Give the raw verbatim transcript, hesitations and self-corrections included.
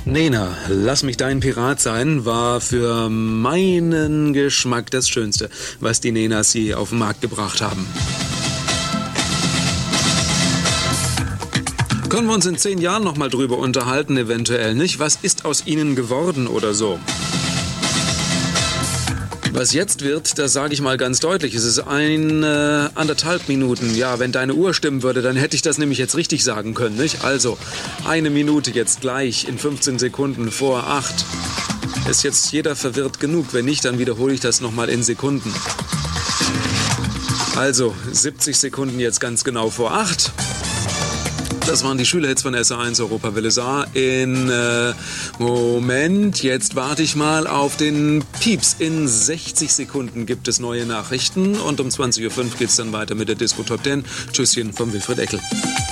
Nena, lass mich dein Pirat sein, war für meinen Geschmack das Schönste, was die Nenas je auf den Markt gebracht haben. Können wir uns in zehn Jahren noch mal drüber unterhalten, eventuell nicht? Was ist aus ihnen geworden oder so? Was jetzt wird, das sage ich mal ganz deutlich, es ist ein äh, anderthalb Minuten. Ja, wenn deine Uhr stimmen würde, dann hätte ich das nämlich jetzt richtig sagen können, nicht? Also, eine Minute jetzt gleich in fünfzehn Sekunden vor acht. Ist jetzt jeder verwirrt genug? Wenn nicht, dann wiederhole ich das nochmal in Sekunden. Also, siebzig Sekunden jetzt ganz genau vor acht. Das waren die Schülerhits von S R eins Europa Welle Saar in, äh, Moment, jetzt warte ich mal auf den Pieps. In sechzig Sekunden gibt es neue Nachrichten und um zwanzig Uhr fünf geht es dann weiter mit der Disco Top zehn. Tschüsschen vom Wilfried Eckel.